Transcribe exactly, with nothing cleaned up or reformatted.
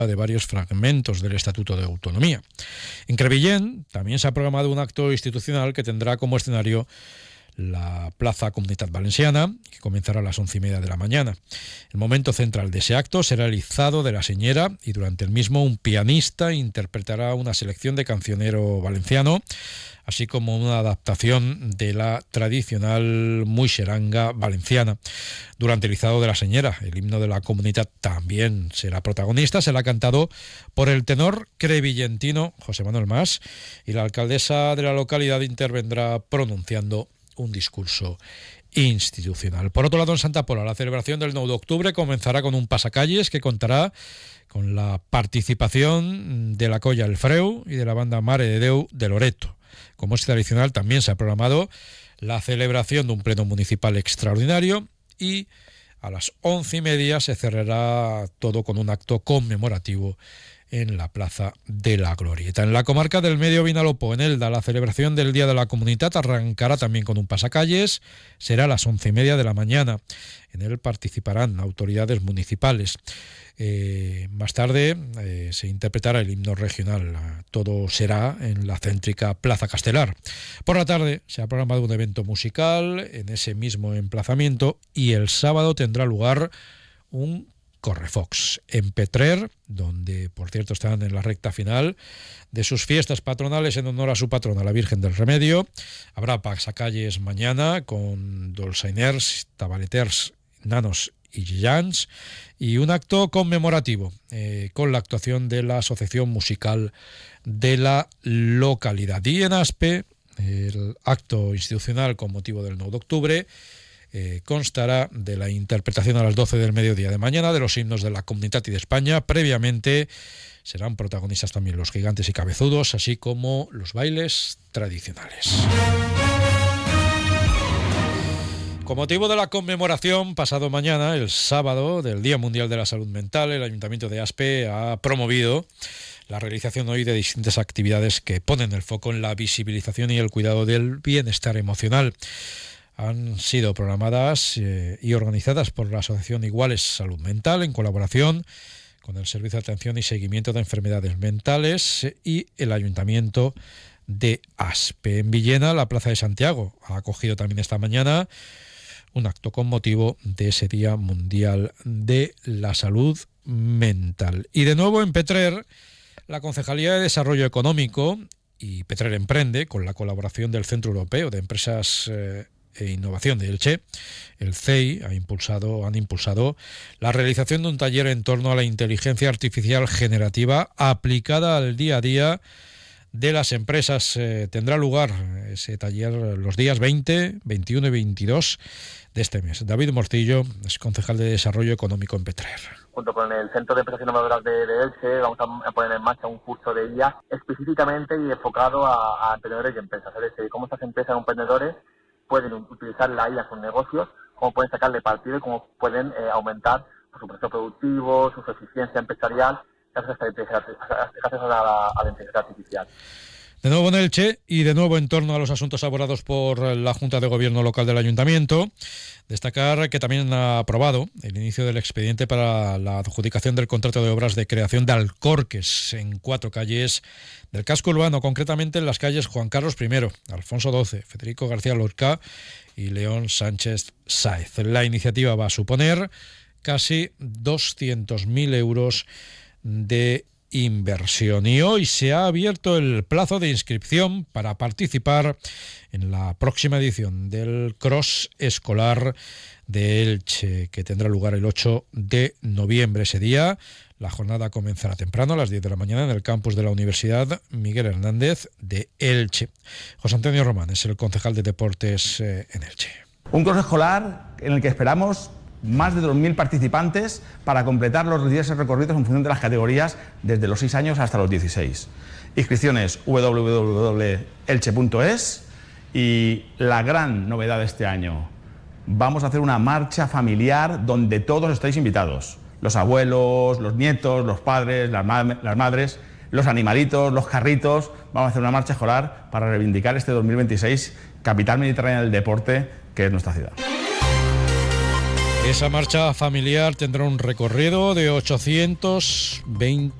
de varios fragmentos del Estatuto de Autonomía. En Crevillent también se ha programado un acto institucional que tendrá como escenario la Plaza Comunitat Valenciana, que comenzará a las once y media de la mañana. El momento central de ese acto será el izado de la señera y durante el mismo un pianista interpretará una selección de cancionero valenciano, así como una adaptación de la tradicional muixeranga valenciana. Durante el izado de la señera, el himno de la comunidad también será protagonista, será cantado por el tenor crevillentino José Manuel Mas y la alcaldesa de la localidad intervendrá pronunciando un discurso institucional. Por otro lado, en Santa Pola, la celebración del nueve de octubre comenzará con un pasacalles que contará con la participación de la Colla El Freu y de la banda Mare de Déu de Loreto. Como es tradicional, también se ha programado la celebración de un pleno municipal extraordinario y a las once y media se cerrará todo con un acto conmemorativo en la Plaza de la Glorieta. En la comarca del Medio Vinalopó, en Elda, la celebración del Día de la Comunidad arrancará también con un pasacalles, será a las once y media de la mañana. En él participarán autoridades municipales. Eh, más tarde eh, se interpretará el himno regional. Todo será en la céntrica Plaza Castelar. Por la tarde se ha programado un evento musical en ese mismo emplazamiento y el sábado tendrá lugar un Correfox en Petrer, donde por cierto están en la recta final de sus fiestas patronales en honor a su patrona, la Virgen del Remedio. Habrá pasacalles mañana con dolçainers, tabaleters, nanos y gillans y un acto conmemorativo eh, con la actuación de la Asociación Musical de la localidad. Y en Aspe, el acto institucional con motivo del nueve de octubre Eh, constará de la interpretación a las doce del mediodía de mañana de los himnos de la Comunidad y de España. Previamente serán protagonistas también los gigantes y cabezudos, así como los bailes tradicionales. Con motivo de la conmemoración pasado mañana, el sábado, del Día Mundial de la Salud Mental, el Ayuntamiento de Aspe ha promovido la realización hoy de distintas actividades que ponen el foco en la visibilización y el cuidado del bienestar emocional. Han sido programadas eh, y organizadas por la Asociación Iguales Salud Mental en colaboración con el Servicio de Atención y Seguimiento de Enfermedades Mentales y el Ayuntamiento de Aspe. En Villena, la Plaza de Santiago ha acogido también esta mañana un acto con motivo de ese Día Mundial de la Salud Mental. Y de nuevo en Petrer, la Concejalía de Desarrollo Económico y Petrer Emprende, con la colaboración del Centro Europeo de Empresas eh, e Innovación de Elche, el C E I, ha impulsado, han impulsado la realización de un taller en torno a la inteligencia artificial generativa aplicada al día a día de las empresas. Eh, tendrá lugar ese taller los días veinte, veintiuno y veintidós de este mes. David Morcillo es concejal de Desarrollo Económico en Petrer. Junto con el Centro de Empresas Innovadoras de, de Elche vamos a poner en marcha un curso de I A específicamente y enfocado a, a emprendedores y empresas. Es decir, cómo estas empresas o emprendedores pueden utilizar la I A en sus negocios, cómo pueden sacarle partido y cómo pueden eh, aumentar su proceso productivo, su eficiencia empresarial gracias a, gracias a, la, a la inteligencia artificial. De nuevo en Elche y de nuevo en torno a los asuntos abordados por la Junta de Gobierno Local del Ayuntamiento, destacar que también ha aprobado el inicio del expediente para la adjudicación del contrato de obras de creación de alcorques en cuatro calles del casco urbano, concretamente en las calles Juan Carlos primero, Alfonso doce, Federico García Lorca y León Sánchez Sáez. La iniciativa va a suponer casi doscientos mil euros de inversión y hoy se ha abierto el plazo de inscripción para participar en la próxima edición del Cross Escolar de Elche, que tendrá lugar el ocho de noviembre. Ese día la jornada comenzará temprano a las diez de la mañana en el campus de la Universidad Miguel Hernández de Elche. José Antonio Román es el concejal de Deportes eh, en Elche. Un cross escolar en el que esperamos más de dos mil participantes para completar los diversos recorridos en función de las categorías desde los seis años hasta los dieciséis. Inscripciones doble u doble u doble u punto elche punto es y la gran novedad de este año, vamos a hacer una marcha familiar donde todos estáis invitados. Los abuelos, los nietos, los padres, las, ma- las madres, los animalitos, los carritos. Vamos a hacer una marcha escolar para reivindicar este dos mil veintiséis capital mediterránea del deporte que es nuestra ciudad. Esa marcha familiar tendrá un recorrido de ochocientos veinte